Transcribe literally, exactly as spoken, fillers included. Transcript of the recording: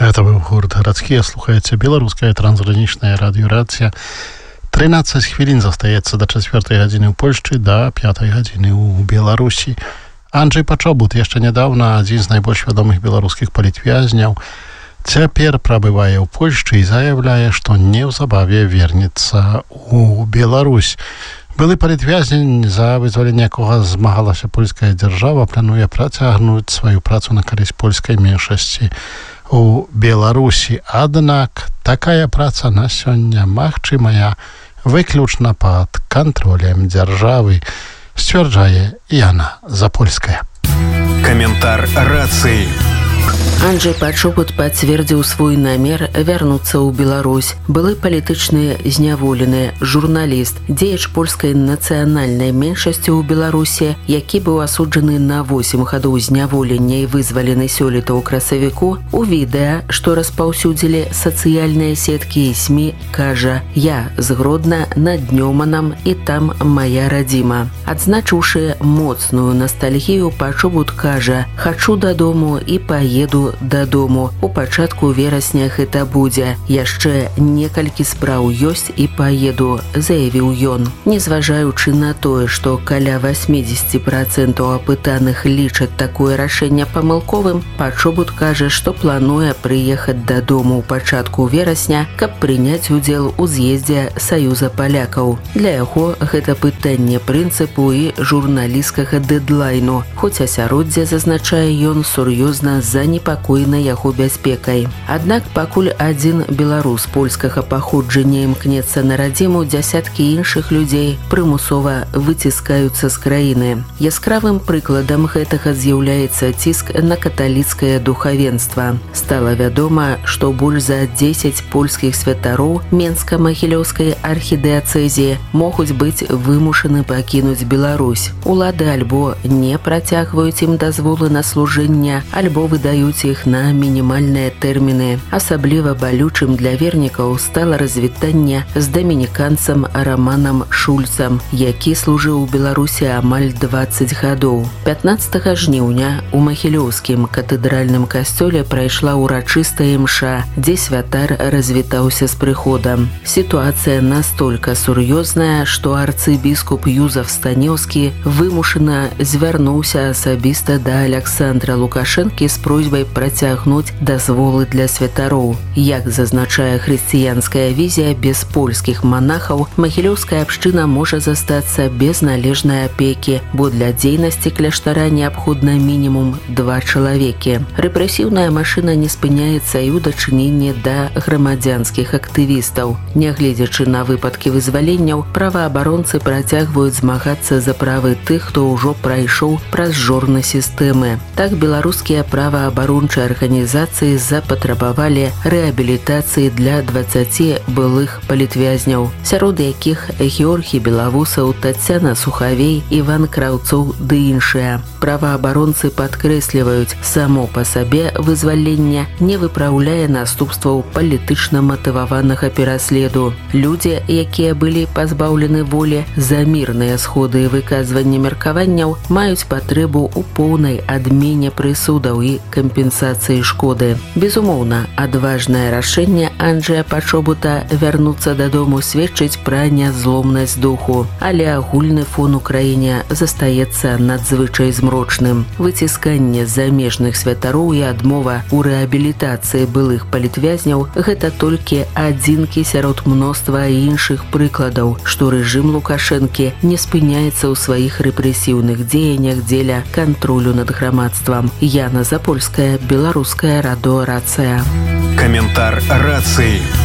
Это был гурт «Городские». Слухаете белорусская трансграничная радиорация. тринадцать хвилин застаецца до четвертой гадзіны ў Польшчы, до пятой гадзіны ў Беларусі. Анджэй Пачобут яшчэ нядаўна адзін з найбольш вядомых беларускіх палітвязняў. Цяпер прабывае ў Польшчы і заяўляе, што неўзабаве вернецца ў Беларусь. Былы палітвязень, за вызваленне якога змагалася польская дзяржава, плануе працягнуць сваю працу на карысць польскай меншасці у Беларусі. Аднак такая праца на сёння магчымая выключна пад кантролем дзяржавы, сцвярджае Яна Запольская. Каментар рацыі. Анджэй Пачобут пацвердзіў свой намер вярнуцца ў Беларусь. Былы палітычны зняволены журналіст, дзеяч польскай нацыянальнай меншасці ў Беларусі, які быў асуджаны на восем гадоў зняволення і вызвалены сёлета ў красавіку, у відэа, што распаўсюдзілі сацыяльныя сеткі і СМІ, кажа: «Я з Гродна над Днёманам і там моя радзіма». Адзначыўшы моцную ностальгію, Пачобут кажа: «Хачу дадому і паеду дадому. У пачатку верасня гэта будзе. Яшчэ некалькі спраў ёсць і паеду», заявіў ён. Незважаючы на тое, што каля восемьдесят процентов апытаных лічаць такое рашэнне памылковым, Пачобут кажа, што плануе прыехаць дадому ў пачатку верасня, каб прыняць удзел у з'ездзе Саюза палякаў. Для яго гэта пытанне прынцыпу і журналісцкага дэдлайну, хоць асяроддзе, зазначае ён, сур'ёзна занепакоена яго бяспекай. Аднак пакуль адзін беларус польскага паходжання імкнецца на радзіму, дзясяткі іншых людзей прымусова выціскаюцца з краіны. Яскравым прыкладам гэтага з'яўляецца ціск на каталіцкае духавенства. Стала вядома, што больш за дзесяць польскіх святароў Менска-Магілёўскай архідыяцэзіі могуць быць вымушаны пакінуць Беларусь. Улады альбо не працягваюць ім дазволы на служэнне, альбо выдаюць іх на мінімальныя тэрміны. Асабліва балючым для вернікаў стала развітанне з дамініканцам Раманам Шульцам, які служыў у Беларусі амаль дваццаць гадоў. пятнаццатага жніўня у Магілёўскім катэдральным касцёле прайшла ўрачыстая імша, дзе святар развітаўся з прыходам. Сітуацыя настолькі сур'ёзная, што арцыбіскуп Юзаф Станеўскі вымушана звярнуўся асабіста да Аляксандра Лукашэнкі з просьбай працягнуць дазволы для святароў. Як зазначае хрысціянская візія, без польскіх манахаў магілёўская абшчына можа застацца без належнай апекі, бо для дзейнасці кляштара неабходна мінімум два чалавекі. Рэпрэсіўная машына не спыняецца і ў дачыненні да грамадзянскіх актывістаў. Нягледзячы на выпадкі вызваленняў, праваабаронцы працягваюць змагацца за правы тых, хто ўжо прайшоў праз жорны сістэмы. Так беларускія праваабарончыя арганізацыі запатрабавалі рэабілітацыі для дваццаці былых палітвязняў, сярод якіх Георгій Белавусаў, Тацяна Сухавей, Іван Краўцоў ды іншыя. Праваабаронцы падкрэсліваюць, само па сабе вызваленне не выпраўляе наступстваў палітычна матываванага пераследу. Людзі, якія былі пазбаўлены волі за мірныя сходы і выказванне меркаванняў, маюць патрэбу ў поўнай адмене прысудаў і кампенсацыі шкоды. Безумоўна, адважнае рашэнне Анджэя Пачобута вярнуцца дадому сведчыць пра нязломнасць духу, але агульны фон у краіне застаецца надзвычай змрочным. Выцісканне замежных святароў і адмова ў рэабілітацыі былых палітвязняў – гэта толькі адзінкі сярод мноства іншых прыкладаў, што рэжым Лукашэнкі не спыняецца ў сваіх рэпрэсіўных дзеяннях дзеля кантролю над грамадствам. Яна Запольская, беларуская радыёрацыя. Каментар рацыі.